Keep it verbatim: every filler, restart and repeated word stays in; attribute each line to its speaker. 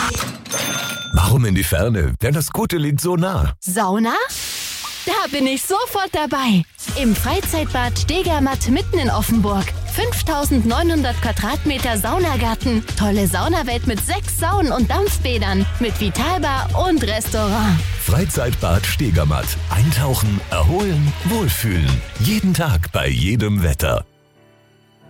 Speaker 1: Warum in die Ferne, wenn das Gute liegt so nah?
Speaker 2: Sauna? Da bin ich sofort dabei. Im Freizeitbad Stegermatt mitten in Offenburg. fünftausendneunhundert Quadratmeter Saunagarten. Tolle Saunawelt mit sechs Saunen und Dampfbädern. Mit Vitalbar und Restaurant.
Speaker 1: Freizeitbad Stegermatt. Eintauchen, erholen, wohlfühlen. Jeden Tag bei jedem Wetter.